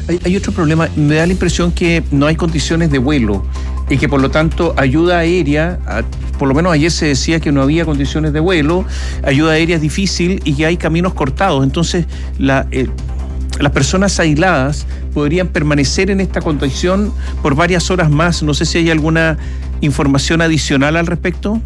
Hay otro problema. Me da la impresión que no hay condiciones de vuelo y que por lo tanto ayuda aérea, por lo menos ayer se decía que no había condiciones de vuelo, ayuda aérea es difícil y que hay caminos cortados. Entonces las personas aisladas podrían permanecer en esta condición por varias horas más. No sé si hay alguna información adicional al respecto.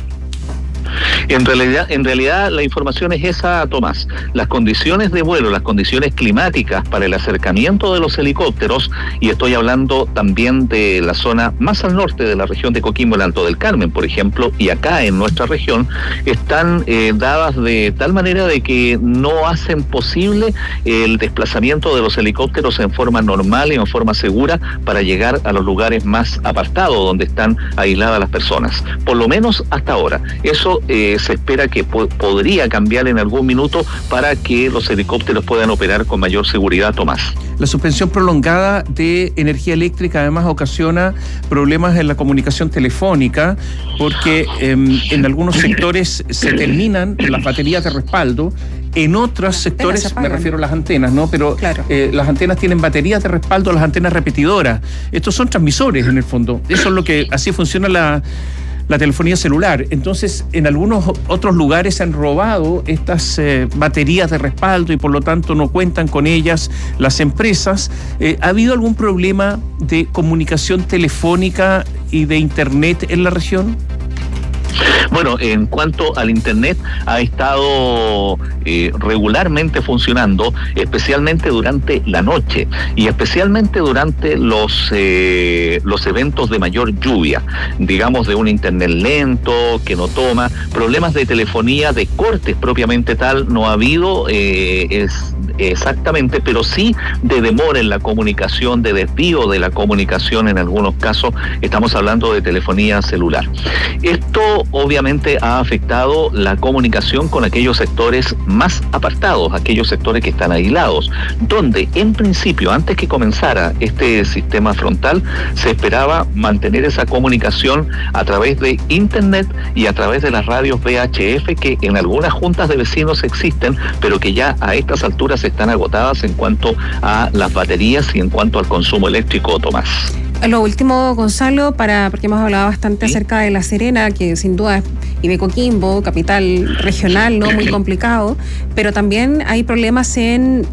En realidad la información es esa, Tomás. Las condiciones de vuelo, las condiciones climáticas para el acercamiento de los helicópteros, y estoy hablando también de la zona más al norte de la región de Coquimbo, el Alto del Carmen, por ejemplo, y acá en nuestra región, están dadas de tal manera de que no hacen posible el desplazamiento de los helicópteros en forma normal y en forma segura para llegar a los lugares más apartados donde están aisladas las personas. Por lo menos hasta ahora. Eso se espera que podría cambiar en algún minuto para que los helicópteros puedan operar con mayor seguridad, Tomás. La suspensión prolongada de energía eléctrica además ocasiona problemas en la comunicación telefónica porque en algunos sectores se terminan las baterías de respaldo. En otros sectores, me refiero a las antenas, ¿no? Pero claro, las antenas tienen baterías de respaldo, las antenas repetidoras. Estos son transmisores en el fondo. Eso es lo que, así funciona la telefonía celular. Entonces, en algunos otros lugares se han robado estas baterías de respaldo y por lo tanto no cuentan con ellas las empresas. ¿Ha habido algún problema de comunicación telefónica y de internet en la región? Bueno, en cuanto al internet, ha estado regularmente funcionando, especialmente durante la noche y especialmente durante los eventos de mayor lluvia, digamos de un internet lento, que no toma, problemas de telefonía, de cortes propiamente tal, no ha habido exactamente, pero sí de demora en la comunicación, de desvío de la comunicación en algunos casos. Estamos hablando de telefonía celular. Esto obviamente ha afectado la comunicación con aquellos sectores más apartados, aquellos sectores que están aislados, donde en principio, antes que comenzara este sistema frontal, se esperaba mantener esa comunicación a través de internet y a través de las radios VHF que en algunas juntas de vecinos existen, pero que ya a estas alturas están agotadas en cuanto a las baterías y en cuanto al consumo eléctrico, Tomás. Lo último, Gonzalo, porque hemos hablado bastante acerca de La Serena, que sin duda, y de Coquimbo, capital regional, ¿no? Muy complicado, pero también hay problemas en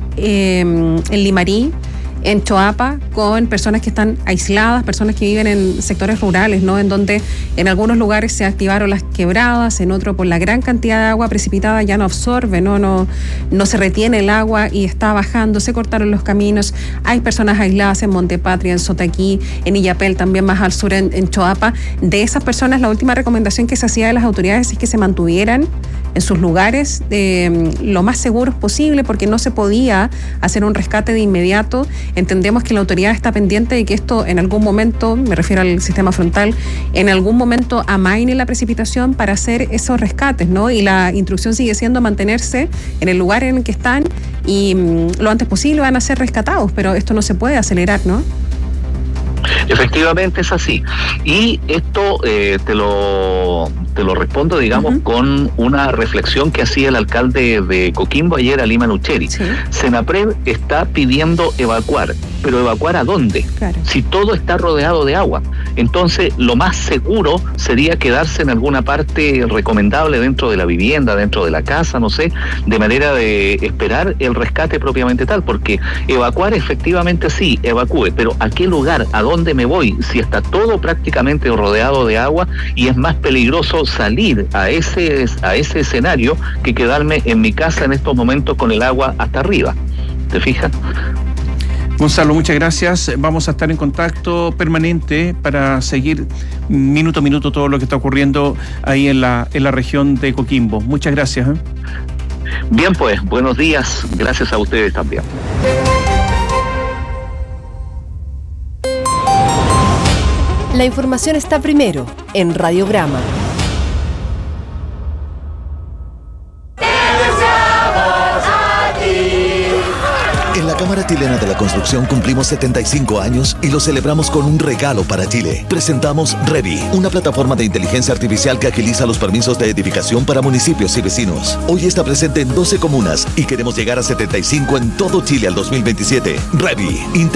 Limarí, en Choapa, con personas que están aisladas, personas que viven en sectores rurales, ¿no? En donde en algunos lugares se activaron las quebradas, en otro por la gran cantidad de agua precipitada ya no absorbe, no se retiene el agua y está bajando, se cortaron los caminos. Hay personas aisladas en Montepatria, en Sotaquí, en Illapel, también más al sur en Choapa. De esas personas, la última recomendación que se hacía de las autoridades es que se mantuvieran en sus lugares lo más seguros posible, porque no se podía hacer un rescate de inmediato. Entendemos que la autoridad está pendiente de que esto en algún momento, me refiero al sistema frontal, en algún momento amaine la precipitación para hacer esos rescates, ¿no? Y la instrucción sigue siendo mantenerse en el lugar en el que están y lo antes posible van a ser rescatados, pero esto no se puede acelerar, ¿no? Efectivamente es así. Y esto te lo respondo, digamos, con una reflexión que hacía el alcalde de Coquimbo ayer, Alima Nucheri. Sí. Senapred está pidiendo evacuar, pero ¿evacuar a dónde? Claro. Si todo está rodeado de agua. Entonces, lo más seguro sería quedarse en alguna parte recomendable dentro de la vivienda, dentro de la casa, no sé, de manera de esperar el rescate propiamente tal, porque evacuar efectivamente sí, evacúe, pero ¿a qué lugar? ¿A dónde me voy? Si está todo prácticamente rodeado de agua y es más peligroso salir a ese escenario que quedarme en mi casa en estos momentos con el agua hasta arriba. ¿Te fijas? Gonzalo, muchas gracias. Vamos a estar en contacto permanente para seguir minuto a minuto todo lo que está ocurriendo ahí en la región de Coquimbo. Muchas gracias. Bien, pues, buenos días. Gracias a ustedes también. La información está primero en Radiograma. En la Cámara Chilena de la Construcción cumplimos 75 años y lo celebramos con un regalo para Chile. Presentamos Revi, una plataforma de inteligencia artificial que agiliza los permisos de edificación para municipios y vecinos. Hoy está presente en 12 comunas y queremos llegar a 75 en todo Chile al 2027. Revi,